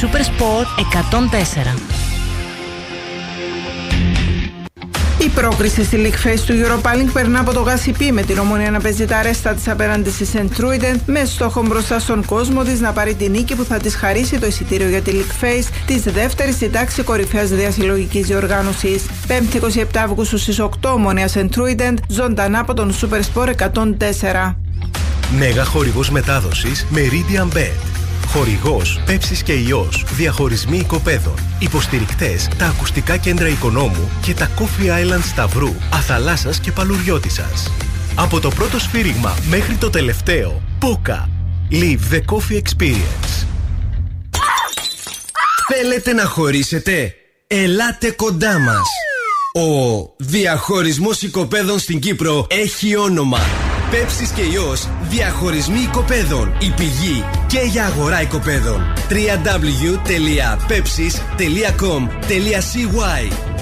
Super Sport 104. Η πρόκριση στη League Phase του Europa League περνά από το Γασιπί, με την Ομονία να παίζει τα ρέστα της απέναντι στη Σεντρούιντεν, με στόχο μπροστά στον κόσμο της να πάρει την νίκη που θα της χαρίσει το εισιτήριο για τη League Phase της δεύτερης στην τάξη κορυφαίας διασυλλογικής διοργάνωσης. 5η 27 Αυγούστου στις 8, Ομονία Σεντρούιντεν, ζωντανά από τον Super Sport 104. Μέγα χορηγός μετάδοσης Meridian Bet. Χορηγός Πέψης και Ιός. Διαχωρισμοί οικοπαίδων. Υποστηρικτές τα ακουστικά κέντρα Οικονόμου και τα Coffee Island Σταυρού, Αθαλάσσας και Παλουριώτισσας. Από το πρώτο σφύριγμα μέχρι το τελευταίο. Πόκα. Live the coffee experience. Θέλετε να χωρίσετε? Ελάτε κοντά μας. Ο διαχωρισμός οικοπαίδων στην Κύπρο έχει όνομα. Πέψης και Ιός, διαχωρισμοί οικοπαίδων. Η πηγή και για αγορά οικοπαίδων. www.pepsis.com.cy